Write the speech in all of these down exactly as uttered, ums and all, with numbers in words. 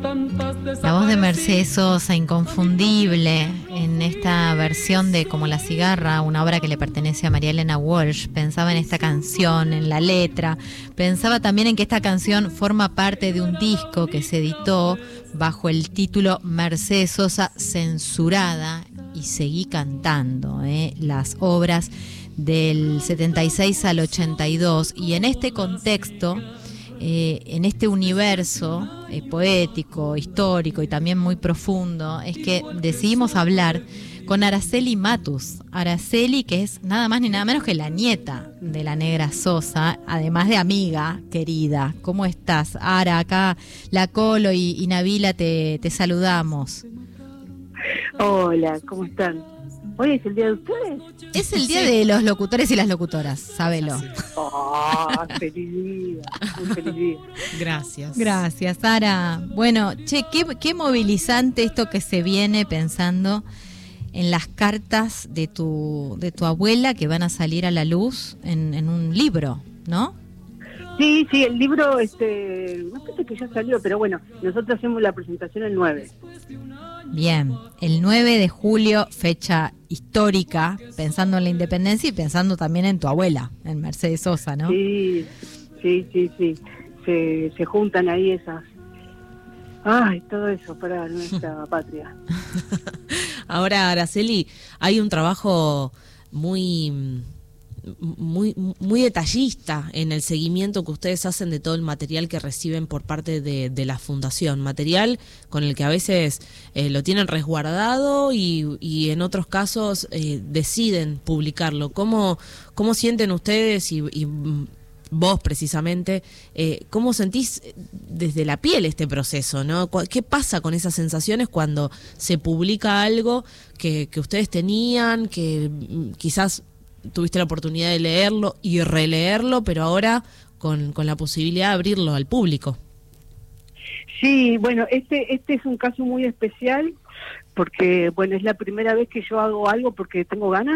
La voz de Mercedes Sosa, inconfundible, en esta versión de Como la cigarra, una obra que le pertenece a María Elena Walsh. Pensaba en esta canción, en la letra, pensaba también en que esta canción forma parte de un disco que se editó bajo el título Mercedes Sosa Censurada y Seguí Cantando, ¿eh? Las obras del setenta y seis al ochenta y dos, y en este contexto, Eh, en este universo eh, poético, histórico y también muy profundo, es que decidimos hablar con Araceli Matus. Araceli, que es nada más ni nada menos que la nieta de la Negra Sosa, además de amiga querida. ¿Cómo estás, Ara? Acá la Colo y, y Nabila te, te saludamos. Hola, ¿cómo están? ¿Hoy es el día de ustedes? Es el día sí. de los locutores y las locutoras, sábelo. ¡Oh, feliz día! Muy feliz día. Gracias. Gracias, Sara. Bueno, che, qué, qué movilizante esto que se viene pensando en las cartas de tu de tu abuela que van a salir a la luz en, en un libro, ¿no? Sí, sí, el libro, este, no sé si ya salió, pero bueno, nosotros hacemos la presentación el nueve. Bien, el nueve de julio, fecha histórica, pensando en la independencia y pensando también en tu abuela, en Mercedes Sosa, ¿no? Sí, sí, sí, sí, se, se juntan ahí esas, ay, todo eso para nuestra patria. Ahora, Araceli, hay un trabajo muy... muy muy detallista en el seguimiento que ustedes hacen de todo el material que reciben por parte de, de la fundación, material con el que a veces eh, lo tienen resguardado y, y en otros casos eh, deciden publicarlo. ¿Cómo, cómo sienten ustedes y, y vos precisamente, eh, cómo sentís desde la piel este proceso, ¿no? ¿Qué pasa con esas sensaciones cuando se publica algo que, que ustedes tenían, que quizás tuviste la oportunidad de leerlo y releerlo, pero ahora con, con la posibilidad de abrirlo al público? Sí, bueno, este este es un caso muy especial porque, bueno, es la primera vez que yo hago algo porque tengo ganas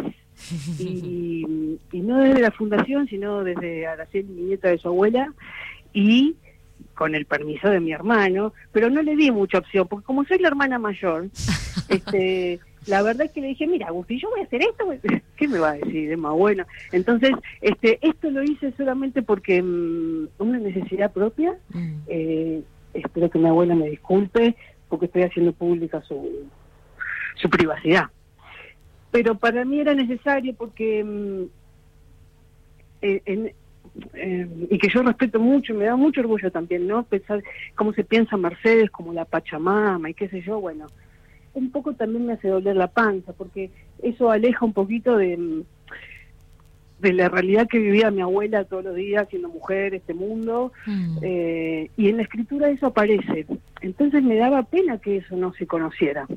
y, y no desde la fundación, sino desde Araceli, mi nieta, de su abuela, y con el permiso de mi hermano, pero no le di mucha opción, porque como soy la hermana mayor, este... la verdad es que le dije, mira, Agustín, yo voy a hacer esto, ¿qué me va a decir? Es más bueno. Entonces, este, esto lo hice solamente porque mmm, una necesidad propia. Mm. Eh, espero que mi abuela me disculpe, porque estoy haciendo pública su, su privacidad. Pero para mí era necesario porque, mmm, eh, en, eh, y que yo respeto mucho, me da mucho orgullo también, ¿no? Pensar cómo se piensa Mercedes, como la Pachamama y qué sé yo, bueno. Un poco también me hace doler la panza, porque eso aleja un poquito de, de la realidad que vivía mi abuela todos los días, siendo mujer, este mundo, mm. eh, y en la escritura eso aparece. Entonces me daba pena que eso no se conociera.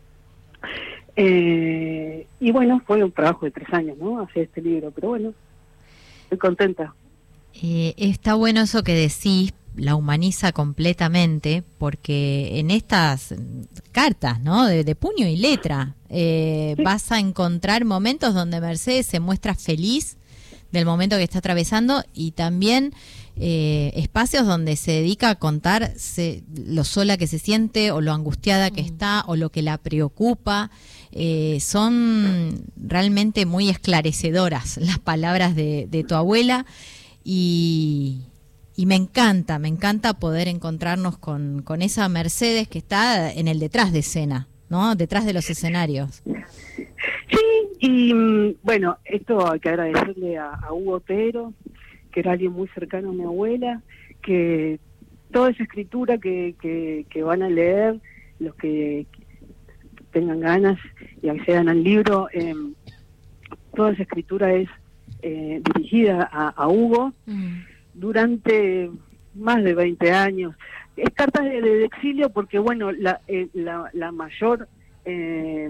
Eh, y bueno, fue un trabajo de tres años, ¿no? Hacer este libro, pero bueno, estoy contenta. Eh, está bueno eso que decís, la humaniza completamente, porque en estas cartas, ¿no?, de, de puño y letra, eh, sí. vas a encontrar momentos donde Mercedes se muestra feliz del momento que está atravesando y también eh, espacios donde se dedica a contar se, lo sola que se siente o lo angustiada que mm. está o lo que la preocupa. Eh, son realmente muy esclarecedoras las palabras de, de tu abuela y... Y me encanta, me encanta poder encontrarnos con, con esa Mercedes que está en el detrás de escena, ¿no? Detrás de los escenarios. Sí, y bueno, esto hay que agradecerle a, a Hugo Otero, que era alguien muy cercano a mi abuela, que toda esa escritura que, que, que van a leer, los que tengan ganas y accedan al libro, eh, toda esa escritura es eh, dirigida a, a Hugo. Mm. Durante más de veinte años. Es cartas de, de exilio porque, bueno, la, eh, la, la mayor eh,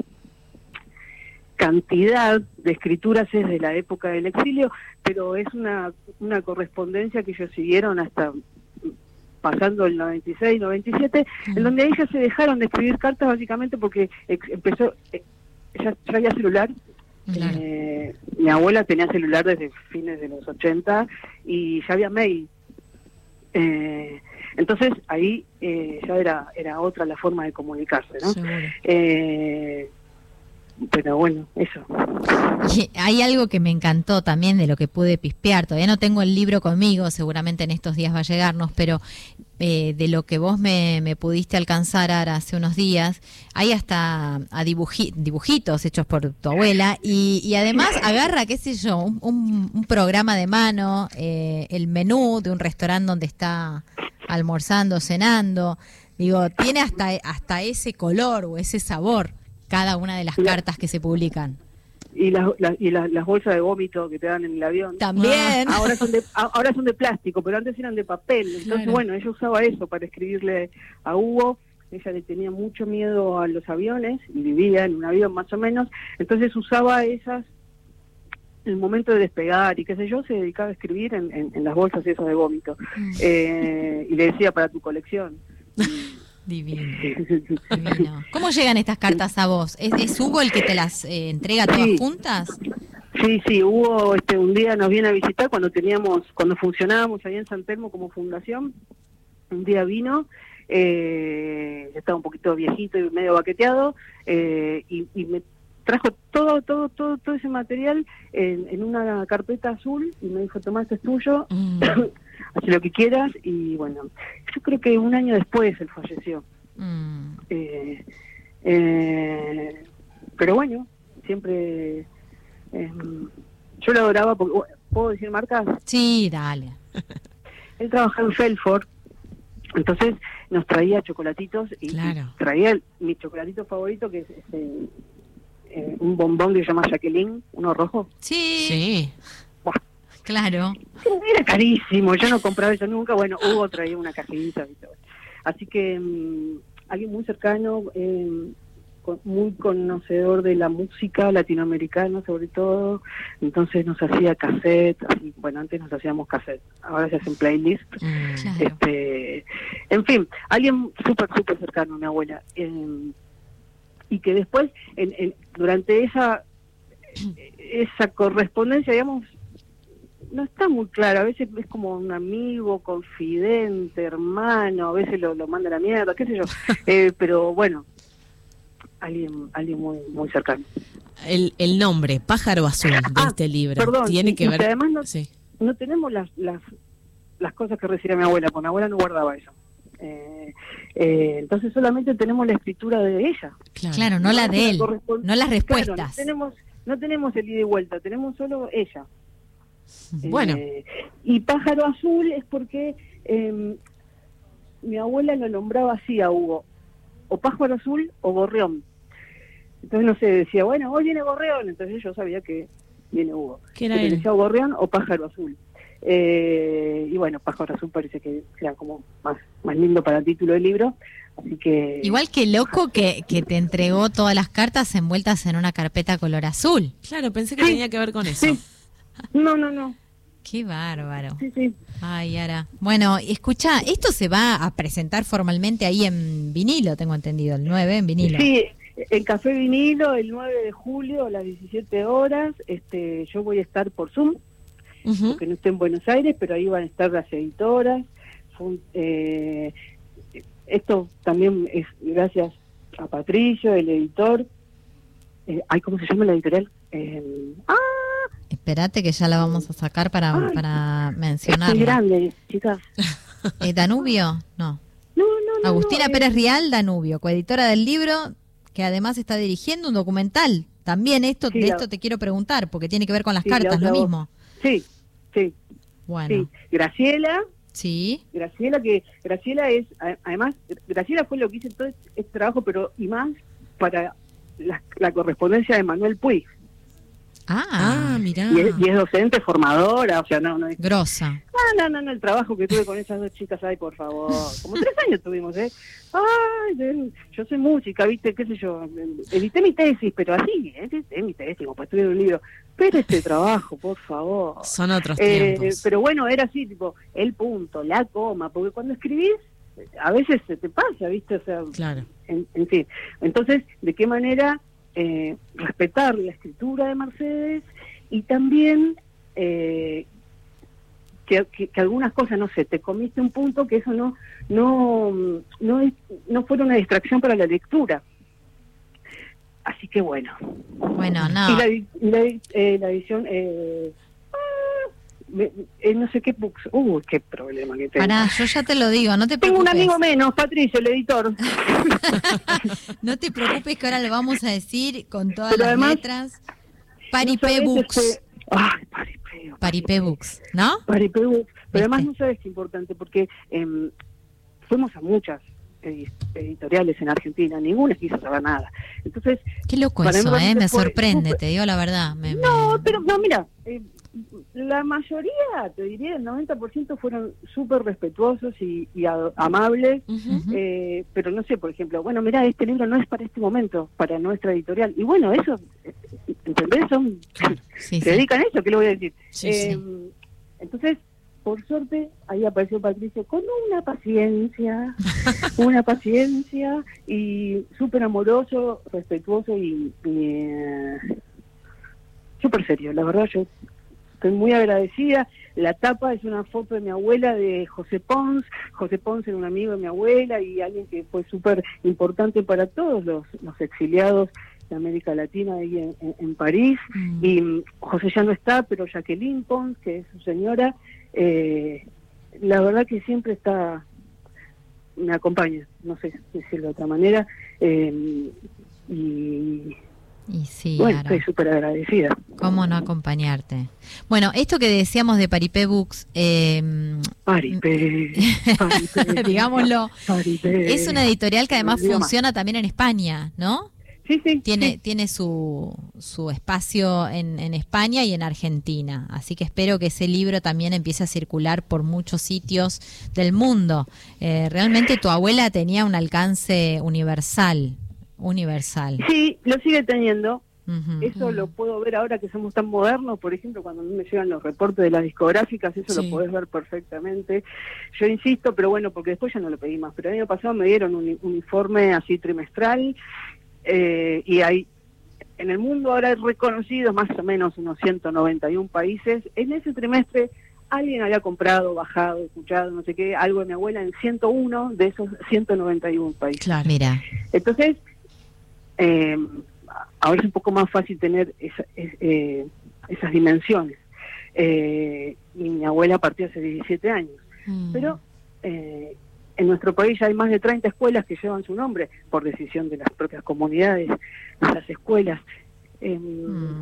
cantidad de escrituras es de la época del exilio, pero es una, una correspondencia que ellos siguieron hasta pasando el noventa y seis, noventa y siete, mm. en donde ellas se dejaron de escribir cartas básicamente porque ex, empezó, eh, ya, ya había celular. Claro. Eh, mi abuela tenía celular desde fines de los ochenta y ya había mail. Eh, entonces ahí eh, ya era era otra la forma de comunicarse, ¿no? Seguro. Eh, pero bueno, eso. Y hay algo que me encantó también de lo que pude pispear. Todavía no tengo el libro conmigo, seguramente en estos días va a llegarnos, pero eh, de lo que vos me, me pudiste alcanzar Ara, hace unos días, hay hasta a dibuji, dibujitos hechos por tu abuela y, y además agarra, qué sé yo, un, un, un programa de mano, eh, el menú de un restaurante donde está almorzando, cenando. Digo, tiene hasta, hasta ese color o ese sabor cada una de las cartas que se publican. Y las la, y la, las bolsas de vómito que te dan en el avión. También. Ahora son de ahora son de plástico, pero antes eran de papel. Entonces, claro. Bueno, ella usaba eso para escribirle a Hugo. Ella le tenía mucho miedo a los aviones y vivía en un avión más o menos. Entonces usaba esas, el momento de despegar y qué sé yo, se dedicaba a escribir en, en, en las bolsas esas de vómito. Mm. Eh, y le decía, para tu colección. Divino. Divino. ¿Cómo llegan estas cartas a vos? ¿Es, es Hugo el que te las eh, entrega todas sí. juntas? Sí, sí, Hugo este, un día nos viene a visitar cuando teníamos, cuando funcionábamos ahí en San Telmo como fundación. Un día vino, eh, estaba un poquito viejito y medio baqueteado, eh, y, y me trajo todo, todo, todo, todo ese material en, en una carpeta azul y me dijo, tomá, esto es tuyo. Mm. Haz lo que quieras. Y bueno, yo creo que un año después él falleció. Mm. Eh, eh, pero bueno, siempre eh, yo lo adoraba porque, ¿puedo decir marcas? Sí, dale. Él trabajaba en Felford, entonces nos traía chocolatitos y, claro. y traía el, mi chocolatito favorito, que es este, eh, un bombón que se llama Jacqueline, uno rojo. Sí, sí. Claro. Era carísimo, yo no compraba eso nunca. Bueno, Hugo traía una cajita y todo. Así que um, alguien muy cercano, eh, con, muy conocedor de la música latinoamericana sobre todo, entonces nos hacía cassette, así, bueno, antes nos hacíamos cassette, ahora se hacen playlists. Mm, claro. Este, en fin, alguien súper, súper cercano a mi abuela. Eh, y que después, en, en, durante esa, esa correspondencia, digamos, no está muy claro, a veces es como un amigo, confidente, hermano, a veces lo, lo manda a la mierda, qué sé yo, eh, pero bueno, alguien alguien muy muy cercano. El, el nombre, Pájaro Azul, de ah, este libro, perdón, tiene y, que y ver... además no, sí. no tenemos las, las las cosas que recibía mi abuela, porque mi abuela no guardaba eso. Eh, eh, entonces solamente tenemos la escritura de ella. Claro, claro no, no la de él, no las respuestas. Claro, no tenemos, no tenemos el ida y vuelta, tenemos solo ella. Bueno. Eh, y Pájaro Azul es porque eh, mi abuela lo nombraba así a Hugo, o Pájaro Azul o Gorrión. Entonces no sé, decía, bueno, hoy viene Gorrión, entonces yo sabía que viene Hugo. ¿Qué era él? Decía Gorrión o Pájaro Azul. Eh, y bueno, Pájaro Azul parece que sea como más, más lindo para el título del libro. Así que igual que loco que, que te entregó todas las cartas envueltas en una carpeta color azul. Claro, pensé que sí. tenía que ver con eso. Sí. No, no, no. Qué bárbaro. Sí, sí. Ay, Ara. Bueno, escucha, esto se va a presentar formalmente ahí en vinilo, tengo entendido, el nueve en vinilo. Sí, en Café Vinilo, el nueve de julio a las diecisiete horas. Este, yo voy a estar por Zoom, uh-huh. porque no estoy en Buenos Aires, pero ahí van a estar las editoras. Eh, esto también es gracias a Patricio, el editor. Eh, ay, ¿cómo se llama la editorial? Eh, ¡Ah! Espérate que ya la vamos a sacar para, Ay, para mencionarla. Es grande, chicas. ¿Eh, ¿Danubio? No. No, no, no. Agustina no, Pérez eh. Rial, Danubio, coeditora del libro, que además está dirigiendo un documental. También esto sí, de la... esto te quiero preguntar, porque tiene que ver con las sí, cartas, lo mismo. Sí, sí. Bueno. Sí. Graciela. Sí. Graciela, que Graciela es, además, Graciela fue lo que hizo todo este trabajo, pero y más para la, la correspondencia de Manuel Puig. Ah, ah mirá. Y es, y es docente, formadora, o sea, no, no es... Grosa. No, no, no, no, el trabajo que tuve con esas dos chicas, ay, por favor. Como tres años tuvimos, ¿eh? Ay, yo soy música, ¿viste? ¿Qué sé yo? Edité mi tesis, pero así, ¿eh? Es mi tesis, como para estudiar un libro. Pero este trabajo, por favor. Son otros eh, tiempos. Pero bueno, era así, tipo, el punto, la coma, porque cuando escribís, a veces se te pasa, ¿viste? O sea, claro. En, en fin. Entonces, ¿de qué manera... Eh, respetar la escritura de Mercedes y también eh, que, que, que algunas cosas, no sé, te comiste un punto que eso no no no, es, no fuera una distracción para la lectura. Así que bueno. Bueno, no. Y la, y la, eh, la edición, eh, ah, me, eh, no sé qué books. Uh, qué problema que tengo. Pará, yo ya te lo digo, no te Tengo preocupes. un amigo menos, Patricio, el editor. No te preocupes que ahora lo vamos a decir con todas Pero las además, letras. Paripé no Books. Este, ay, Paripé. Paripé Books, ¿no? Paripé Books. Pero además ¿Viste? no sabes qué importante, porque eh, fuimos a muchas editoriales en Argentina, ninguna quiso saber nada. Entonces, qué loco para eso, mí ¿eh? Me fue sorprende, súper. te digo la verdad. Me, No, me... pero no, mira, eh, la mayoría, te diría, el noventa por ciento fueron súper respetuosos y, y a, amables, Uh-huh. eh, pero no sé, por ejemplo, bueno, mira, este libro no es para este momento, para nuestra editorial. Y bueno, eso, eh, ¿entendés? Son, Sí, se sí. dedican a eso, ¿qué le voy a decir? Sí, eh, sí. Entonces, por suerte, ahí apareció Patricio con una paciencia, una paciencia y súper amoroso, respetuoso y, y eh, súper serio. La verdad, yo estoy muy agradecida. La tapa es una foto de mi abuela, de José Pons. José Pons era un amigo de mi abuela y alguien que fue súper importante para todos los, los exiliados de América Latina ahí en, en, en París. Mm. Y um, José ya no está, pero Jacqueline Pons, que es su señora, eh, la verdad que siempre está, me acompaña, no sé decirlo de otra manera, eh, y Y sí, bueno, Ara, estoy súper agradecida. ¿cómo no acompañarte? Bueno, esto que decíamos de Paripé Books, eh, Paripé, Paripé, digámoslo, Paripé. es una editorial que además Idioma. funciona también en España, ¿no? Sí, sí. Tiene, sí. tiene su, su espacio en, en España y en Argentina, así que espero que ese libro también empiece a circular por muchos sitios del mundo. Eh, realmente tu abuela tenía un alcance universal, universal. Sí, lo sigue teniendo. Ujú. Eso lo puedo ver ahora que somos tan modernos, por ejemplo, cuando a mí me llegan los reportes de las discográficas, eso Sí. lo podés ver perfectamente. Yo insisto, pero bueno, porque después ya no lo pedí más, pero el año pasado me dieron un, un informe así trimestral, eh, y hay, en el mundo ahora hay reconocidos más o menos unos ciento noventa y uno países. En ese trimestre alguien había comprado, bajado, escuchado, no sé qué, algo de mi abuela en ciento uno de esos ciento noventa y uno países. Claro. Mira, Entonces, eh, ahora es un poco más fácil tener esa, es, eh, esas dimensiones. Eh, y mi abuela partió hace diecisiete años. Mm. Pero eh, en nuestro país ya hay más de treinta escuelas que llevan su nombre por decisión de las propias comunidades, de las escuelas. Eh, Mm.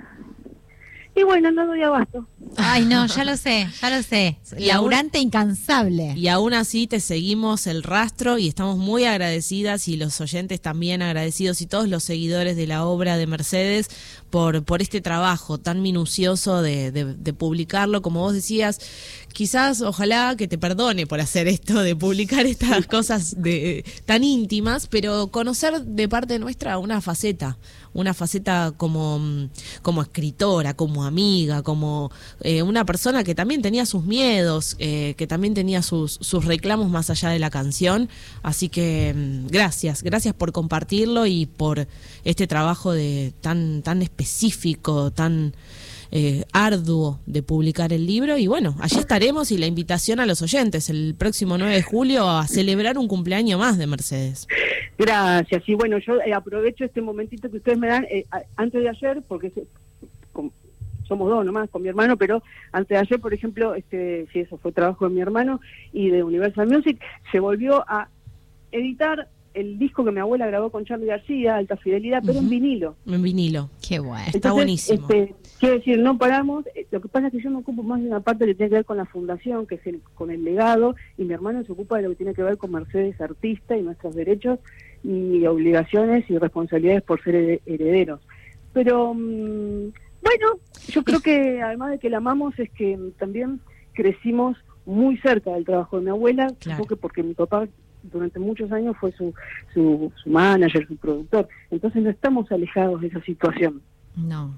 Y bueno, no doy abasto. ay no, ya lo sé, ya lo sé, Y aún- laburante incansable. Y aún así te seguimos el rastro y estamos muy agradecidas, y los oyentes también agradecidos, y todos los seguidores de la obra de Mercedes por, por este trabajo tan minucioso de, de, de publicarlo. Como vos decías, quizás ojalá que te perdone por hacer esto, de publicar estas cosas de, tan íntimas, pero conocer de parte nuestra una faceta, una faceta como, como escritora, como amiga, como eh, una persona que también tenía sus miedos, eh, que también tenía sus, sus reclamos más allá de la canción. Así que mm, gracias, gracias por compartirlo y por este trabajo de tan, tan específico, tan eh, arduo de publicar el libro. Y bueno, allí estaremos, y la invitación a los oyentes el próximo nueve de julio a celebrar un cumpleaños más de Mercedes. Gracias. Y bueno, yo eh, aprovecho este momentito que ustedes me dan, eh, a- antes de ayer, porque se- com- somos dos nomás con mi hermano, pero antes de ayer, por ejemplo, este, sí, eso fue trabajo de mi hermano y de Universal Music, se volvió a editar el disco que mi abuela grabó con Charly García, Alta Fidelidad, pero en Ujú. vinilo. En vinilo. Qué bueno. Está Entonces, buenísimo. Este, quiero decir, no paramos. Eh, Lo que pasa es que yo me ocupo más de una parte que tiene que ver con la fundación, que es el, con el legado, y mi hermano se ocupa de lo que tiene que ver con Mercedes Artista y nuestros derechos y obligaciones y responsabilidades por ser hered- herederos. Pero, mm, bueno, yo creo que además de que la amamos, es que mm, también crecimos muy cerca del trabajo de mi abuela, Claro. supongo que porque mi papá durante muchos años fue su, su, su manager, su productor. Entonces no estamos alejados de esa situación. No.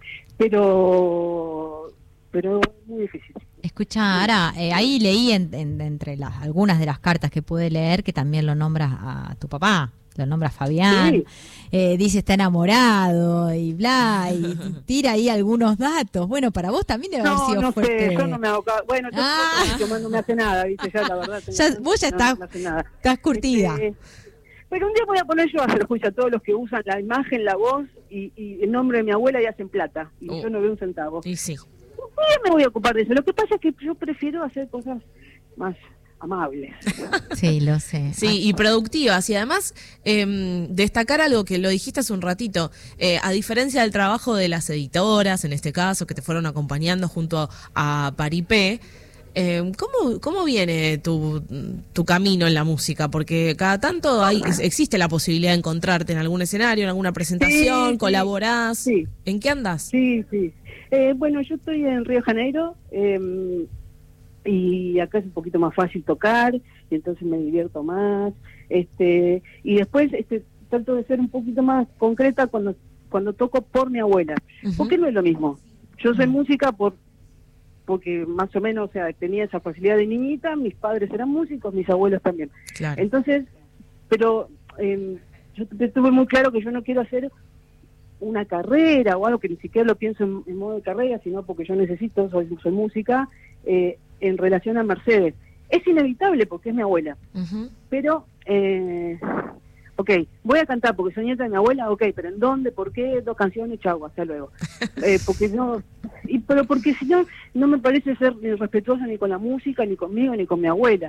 Pero pero es muy difícil. Escucha, Ara, eh, ahí leí en- en- entre las algunas de las cartas que pude leer que también lo nombras a tu papá, lo nombra Fabián, Sí. eh, dice está enamorado y bla, y tira ahí algunos datos. Bueno, para vos también debe haber No, sido no fuerte. sé, yo no me hago ca- Bueno, yo Ah. yo no me hace nada, ¿viste? Ya, la verdad. tengo- Ya- vos ya no, estás, no me hace nada. estás curtida. Este, pero un día voy a poner yo a hacer juicio a todos los que usan la imagen, la voz y, y el nombre de mi abuela y hacen plata. Y Oh. yo no veo un centavo. Y sí. Un día me voy a ocupar de eso. Lo que pasa es que yo prefiero hacer cosas más amables. Sí, lo sé. Sí, y productivas. Y además, eh, destacar algo que lo dijiste hace un ratito, eh, a diferencia del trabajo de las editoras, en este caso, que te fueron acompañando junto a Paripé, eh, ¿cómo, ¿cómo viene tu, tu camino en la música? Porque cada tanto hay, existe la posibilidad de encontrarte en algún escenario, en alguna presentación, Sí, sí. colaborás. Sí. ¿En qué andas? Sí, sí. Eh, bueno, yo estoy en Río de Janeiro eh, y acá es un poquito más fácil tocar y entonces me divierto más. Este y después este trato de ser un poquito más concreta cuando cuando toco por mi abuela, Ujú. porque no es lo mismo. Yo sé música por porque más o menos, o sea, tenía esa facilidad de niñita, mis padres eran músicos, mis abuelos también. Claro. Entonces, pero eh, yo te- tuve muy claro que yo no quiero hacer una carrera o algo que ni siquiera lo pienso en, en modo de carrera, sino porque yo necesito, soy, soy música, eh, en relación a Mercedes. Es inevitable porque es mi abuela, Ujú. pero, eh, ok, voy a cantar porque soy nieta de mi abuela, ok, pero ¿en dónde? ¿Por qué? Dos canciones, chau, hasta luego. Eh, porque no, y, pero porque si no, no me parece ser ni respetuosa ni con la música, ni conmigo, ni con mi abuela.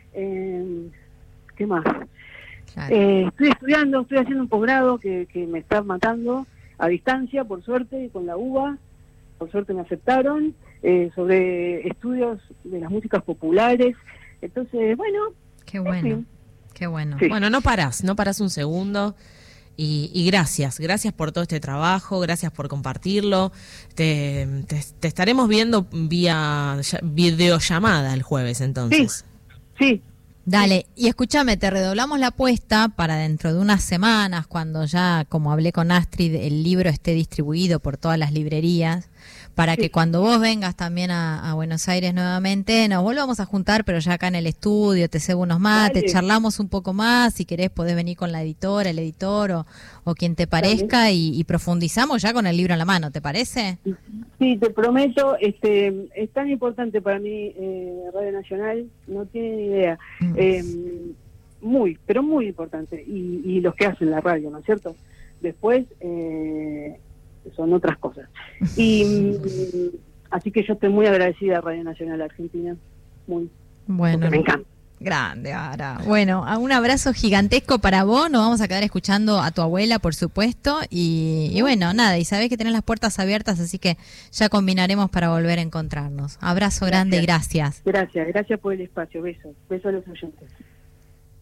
Eh, ¿Qué más? Claro. Eh, estoy estudiando, estoy haciendo un posgrado que, que me está matando a distancia, por suerte, con la U B A, por suerte me aceptaron, eh, sobre estudios de las músicas populares. Entonces, bueno, Qué en bueno, fin. qué bueno. Sí. Bueno, no parás, no parás un segundo. Y, y gracias, gracias por todo este trabajo, gracias por compartirlo. Te, te, te estaremos viendo vía ya- videollamada el jueves, entonces. Sí, Dale, y escúchame, te redoblamos la apuesta para dentro de unas semanas, cuando ya, como hablé con Astrid, el libro esté distribuido por todas las librerías, para Sí. que cuando vos vengas también a, a Buenos Aires nuevamente, nos volvamos a juntar, pero ya acá en el estudio, te cebo unos mates, Dale. charlamos un poco más, si querés podés venir con la editora, el editor o, o quien te parezca y, y profundizamos ya con el libro en la mano, ¿te parece? sí, te prometo, este, es tan importante para mí eh, Radio Nacional, no tienen idea. Mm. Eh, muy, pero muy importante. Y, y los que hacen la radio, ¿no es cierto? Después eh, son otras cosas. Y mm, así que yo estoy muy agradecida a Radio Nacional Argentina, muy, Bueno, porque me encanta. grande, Ara. Bueno, a- un abrazo gigantesco para vos. Nos vamos a quedar escuchando a tu abuela, por supuesto. Y, y bueno, nada, y sabés que tenés las puertas abiertas, así que ya combinaremos para volver a encontrarnos. Abrazo grande y gracias. Gracias, gracias por el espacio. Besos, besos a los oyentes.